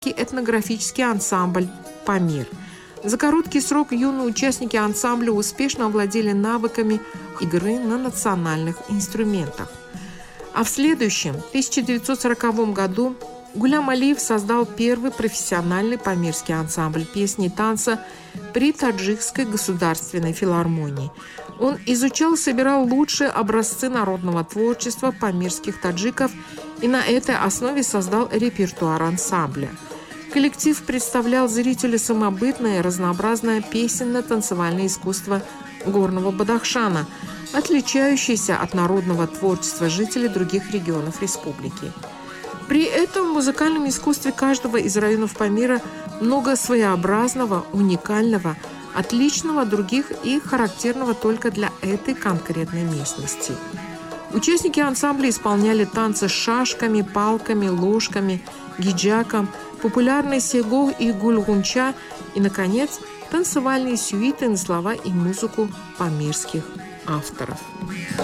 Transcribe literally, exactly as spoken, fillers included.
этнографический ансамбль «Памир». За короткий срок юные участники ансамбля успешно овладели навыками игры на национальных инструментах. А в следующем, тысяча девятьсот сороковом году, Гулям Алиев создал первый профессиональный памирский ансамбль песни и танца при Таджикской государственной филармонии. Он изучал и собирал лучшие образцы народного творчества памирских таджиков и на этой основе создал репертуар ансамбля. Коллектив представлял зрителю самобытное, разнообразное песенно-танцевальное искусство горного Бадахшана, отличающееся от народного творчества жителей других регионов республики. При этом в музыкальном искусстве каждого из районов Памира много своеобразного, уникального, отличного от других и характерного только для этой конкретной местности. Участники ансамбля исполняли танцы с шашками, палками, ложками, гиджаком, популярный сегох и гульгунча и, наконец, танцевальные сюиты на слова и музыку памирских авторов.